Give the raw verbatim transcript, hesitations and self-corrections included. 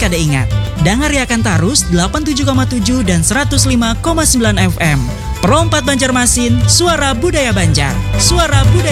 kada ingat. Dangariakan tarus delapan puluh tujuh koma tujuh dan seratus lima koma sembilan F M. Perompat Banjarmasin, suara budaya Banjar. Suara budaya